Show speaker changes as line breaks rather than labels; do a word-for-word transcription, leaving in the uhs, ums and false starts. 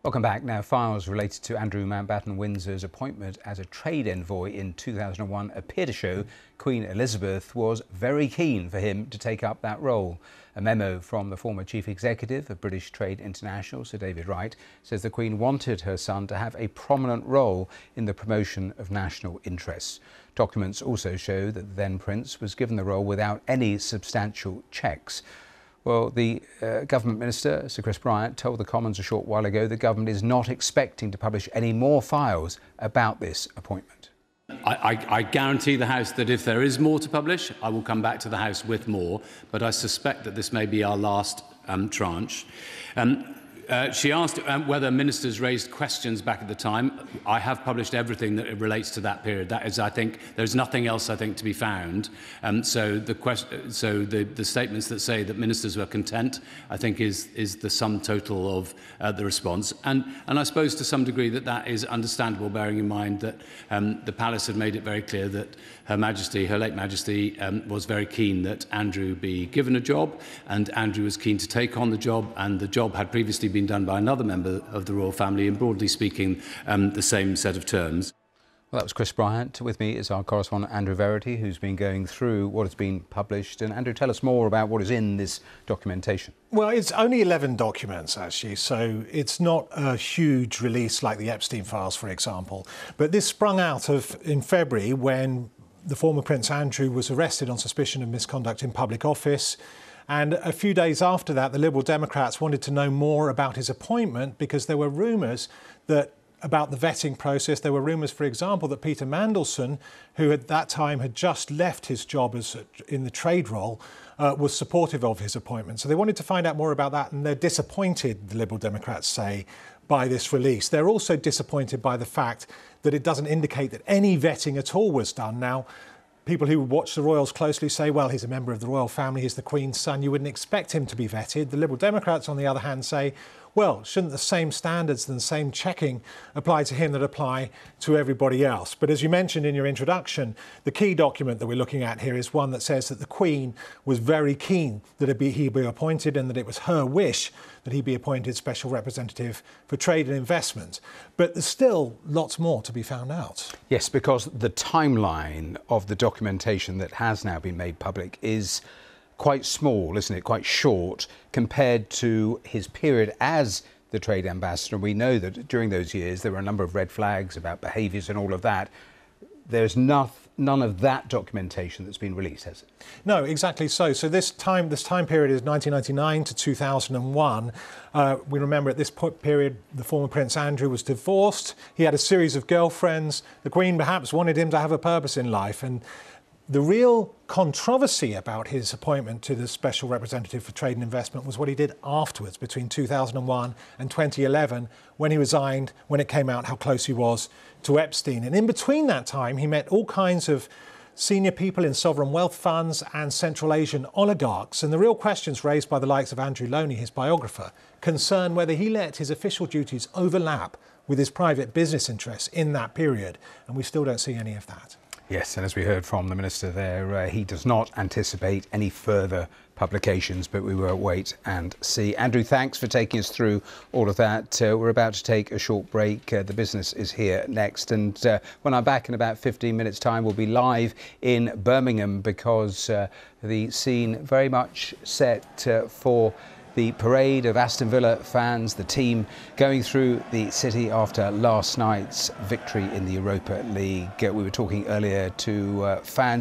Welcome back. Now, files related to Andrew Mountbatten Windsor's appointment as a trade envoy in two thousand one appear to show Queen Elizabeth was very keen for him to take up that role. A memo from the former chief executive of British Trade International, Sir David Wright, says the Queen wanted her son to have a prominent role in the promotion of national interests. Documents also show that the then Prince was given the role without any substantial checks. Well, the uh, government minister, Sir Chris Bryant, told the Commons a short while ago the government is not expecting to publish any more files about this appointment.
I, I, I guarantee the House that if there is more to publish, I will come back to the House with more, but I suspect that this may be our last um, tranche. Um, Uh, she asked um, whether ministers raised questions back at the time. I have published everything that relates to that period. That is, I think, there's nothing else, I think, to be found. Um, so the, question, so the, the statements that say that ministers were content, I think, is, is the sum total of uh, the response. And, and I suppose to some degree that that is understandable, bearing in mind that um, the Palace had made it very clear that Her Majesty, Her late Majesty, um, was very keen that Andrew be given a job, and Andrew was keen to take on the job, and the job had previously been done by another member of the royal family, and broadly speaking, um, the same set of terms.
Well, that was Chris Bryant. With me is our correspondent Andrew Verity, who's been going through what has been published. And Andrew, tell us more about what is in this documentation.
Well, it's only eleven documents, actually, so it's not a huge release like the Epstein files, for example. But this sprung out of in February when the former Prince Andrew was arrested on suspicion of misconduct in public office. And a few days after that, the Liberal Democrats wanted to know more about his appointment because there were rumours that about the vetting process. There were rumours, for example, that Peter Mandelson, who at that time had just left his job as in the trade role, uh, was supportive of his appointment. So they wanted to find out more about that, and they're disappointed, the Liberal Democrats say, by this release. They're also disappointed by the fact that it doesn't indicate that any vetting at all was done. Now, people who watch the royals closely say, well, he's a member of the royal family, he's the Queen's son, you wouldn't expect him to be vetted. The Liberal Democrats, on the other hand, say, well, shouldn't the same standards and the same checking apply to him that apply to everybody else? But as you mentioned in your introduction, the key document that we're looking at here is one that says that the Queen was very keen that it be, he be appointed, and that it was her wish that he be appointed Special Representative for Trade and Investment. But there's still lots more to be found out.
Yes, because the timeline of the documentation that has now been made public is quite small, isn't it? Quite short compared to his period as the trade ambassador. We know that during those years there were a number of red flags about behaviours and all of that. There's not, none of that documentation that's been released, has it?
No, exactly so. So this time, this time period is nineteen ninety-nine to two thousand one. Uh, we remember at this period the former Prince Andrew was divorced. He had a series of girlfriends. The Queen perhaps wanted him to have a purpose in life, and the real controversy about his appointment to the Special Representative for Trade and Investment was what he did afterwards, between two thousand one and twenty eleven, when he resigned, when it came out how close he was to Epstein. And in between that time, he met all kinds of senior people in sovereign wealth funds and Central Asian oligarchs. And the real questions raised by the likes of Andrew Loney, his biographer, concern whether he let his official duties overlap with his private business interests in that period. And we still don't see any of that.
Yes, and as we heard from the minister there, uh, he does not anticipate any further publications, but we will wait and see. Andrew, thanks for taking us through all of that. Uh, we're about to take a short break. Uh, the business is here next, and uh, when I'm back in about fifteen minutes' time, we'll be live in Birmingham because uh, the scene very much set uh, for the parade of Aston Villa fans, the team going through the city after last night's victory in the Europa League. Uh, we were talking earlier to uh, fans